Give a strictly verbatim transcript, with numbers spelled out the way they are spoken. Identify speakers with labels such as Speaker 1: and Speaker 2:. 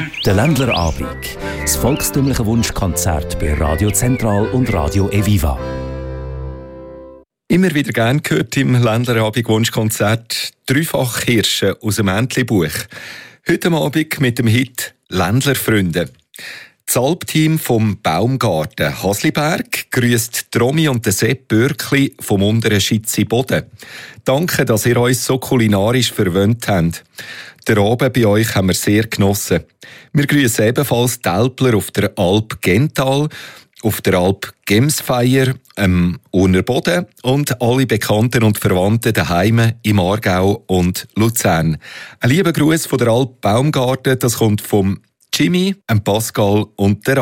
Speaker 1: Der Ländlerabend. Das volkstümliche Wunschkonzert bei Radio Zentral und Radio Eviva.
Speaker 2: Immer wieder gern gehört im Ländlerabend Wunschkonzert «Dreifach Hirsche» aus dem Entli-Buch. Heute Abend mit dem Hit «Ländlerfreunde». Das Alpteam vom Baumgarten Hasliberg grüßt Romy und den Sepp Bürkli vom unteren Schitzi Boden. Danke, dass ihr uns so kulinarisch verwöhnt habt. Den Abend bei euch haben wir sehr genossen. Wir grüßen ebenfalls die Älpler auf der Alp Gental, auf der Alp Gemsfeier, am Urner Boden und alle Bekannten und Verwandten daheim im Aargau und Luzern. Ein lieber Gruß von der Alp Baumgarten, das kommt vom Jimmy, dem Pascal und der